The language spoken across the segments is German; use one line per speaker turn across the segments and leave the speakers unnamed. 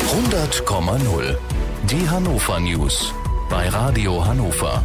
100,0. Die Hannover News bei Radio Hannover.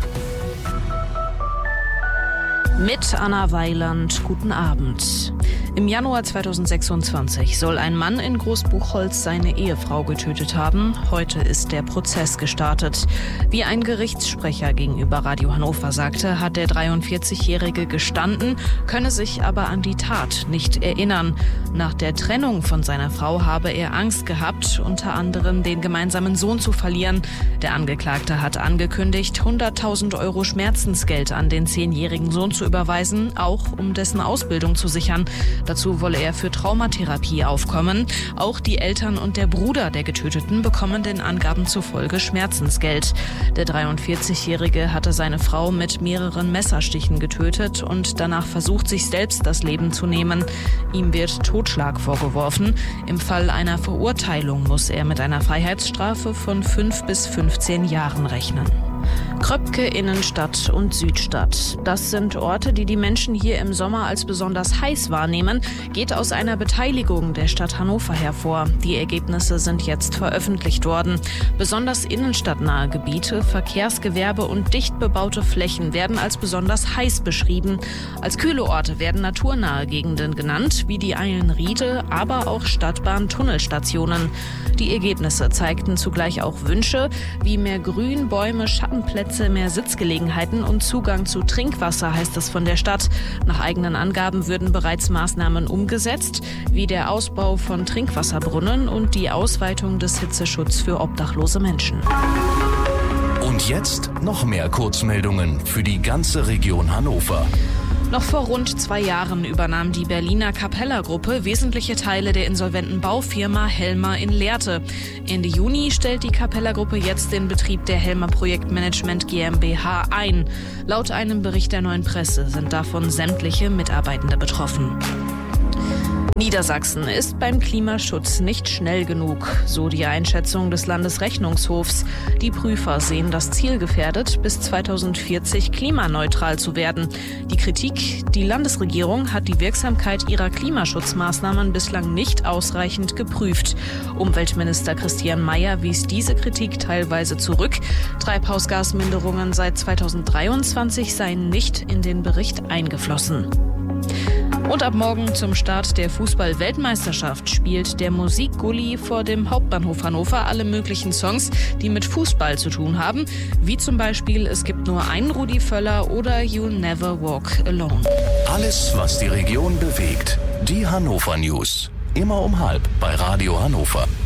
Mit Anna Weiland, guten Abend. Im Januar 2026 soll ein Mann in Großbuchholz seine Ehefrau getötet haben. Heute ist der Prozess gestartet. Wie ein Gerichtssprecher gegenüber Radio Hannover sagte, hat der 43-Jährige gestanden, könne sich aber an die Tat nicht erinnern. Nach der Trennung von seiner Frau habe er Angst gehabt, unter anderem den gemeinsamen Sohn zu verlieren. Der Angeklagte hat angekündigt, 100.000 Euro Schmerzensgeld an den 10-jährigen Sohn zu überweisen, auch um dessen Ausbildung zu sichern. Dazu wolle er für Traumatherapie aufkommen. Auch die Eltern und der Bruder der Getöteten bekommen den Angaben zufolge Schmerzensgeld. Der 43-Jährige hatte seine Frau mit mehreren Messerstichen getötet und danach versucht, sich selbst das Leben zu nehmen. Ihm wird Totschlag vorgeworfen. Im Fall einer Verurteilung muss er mit einer Freiheitsstrafe von 5 bis 15 Jahren rechnen. Kröpke, Innenstadt und Südstadt. Das sind Orte, die die Menschen hier im Sommer als besonders heiß wahrnehmen, geht aus einer Beteiligung der Stadt Hannover hervor. Die Ergebnisse sind jetzt veröffentlicht worden. Besonders innenstadtnahe Gebiete, Verkehrsgewerbe und dicht bebaute Flächen werden als besonders heiß beschrieben. Als kühle Orte werden naturnahe Gegenden genannt, wie die Eilenriede, aber auch Stadtbahn-Tunnelstationen. Die Ergebnisse zeigten zugleich auch Wünsche, wie mehr Grün, Bäume, Schattenplätze, mehr Sitzgelegenheiten und Zugang zu Trinkwasser, heißt es von der Stadt. Nach eigenen Angaben würden bereits Maßnahmen umgesetzt, wie der Ausbau von Trinkwasserbrunnen und die Ausweitung des Hitzeschutzes für obdachlose Menschen.
Und jetzt noch mehr Kurzmeldungen für die ganze Region Hannover.
Noch vor rund 2 Jahren übernahm die Berliner Capella-Gruppe wesentliche Teile der insolventen Baufirma Helmer in Lehrte. Ende Juni stellt die Capella-Gruppe jetzt den Betrieb der Helmer Projektmanagement GmbH ein. Laut einem Bericht der Neuen Presse sind davon sämtliche Mitarbeitende betroffen. Niedersachsen ist beim Klimaschutz nicht schnell genug, so die Einschätzung des Landesrechnungshofs. Die Prüfer sehen das Ziel gefährdet, bis 2040 klimaneutral zu werden. Die Kritik: Die Landesregierung hat die Wirksamkeit ihrer Klimaschutzmaßnahmen bislang nicht ausreichend geprüft. Umweltminister Christian Mayer wies diese Kritik teilweise zurück. Treibhausgasminderungen seit 2023 seien nicht in den Bericht eingeflossen. Und ab morgen zum Start der Fußball-Weltmeisterschaft spielt der Musikgully vor dem Hauptbahnhof Hannover alle möglichen Songs, die mit Fußball zu tun haben, wie zum Beispiel Es gibt nur einen Rudi Völler oder You'll Never Walk Alone.
Alles, was die Region bewegt. Die Hannover News. Immer um 12:30 bei Radio Hannover.